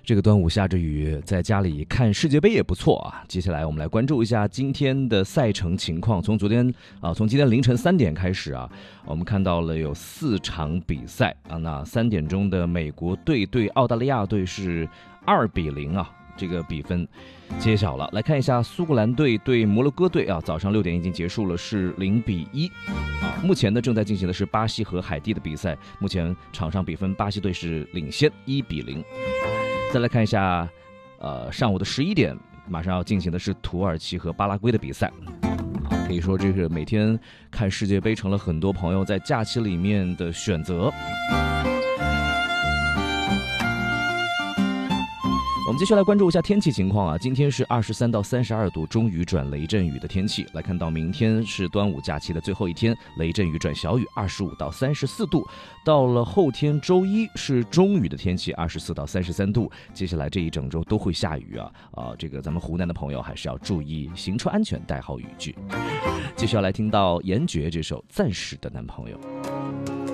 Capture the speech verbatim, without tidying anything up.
这个端午下着雨，在家里看世界杯也不错啊。接下来我们来关注一下今天的赛程情况。从昨天啊，从今天凌晨三点开始啊，我们看到了有四场比赛啊。那三点钟的美国队对澳大利亚队是二比零啊，这个比分揭晓了。来看一下苏格兰队对摩洛哥队啊，早上六点已经结束了，是零比一啊。目前呢正在进行的是巴西和海地的比赛，目前场上比分巴西队是领先一比零。再来看一下，呃，上午的十一点，马上要进行的是土耳其和巴拉圭的比赛。可以说，这个每天看世界杯成了很多朋友在假期里面的选择。我们继续来关注一下天气情况啊，今天是二十三到三十二度，中雨转雷阵雨的天气。来看到明天是端午假期的最后一天，雷阵雨转小雨，二十五到三十四度。到了后天周一是中雨的天气，二十四到三十三度。接下来这一整周都会下雨啊啊，这个咱们湖南的朋友还是要注意行车安全，带好雨具。继续要来听到严爵这首《暂时的男朋友》。